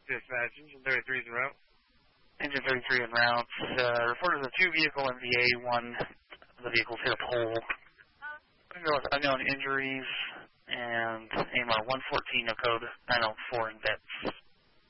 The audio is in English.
Dispatch, Engine 33 is en route. Engine 33 en route. Reported a two-vehicle MVA. One of the vehicles hit a pole. With unknown injuries and AMR 114, no code 904 in Vets.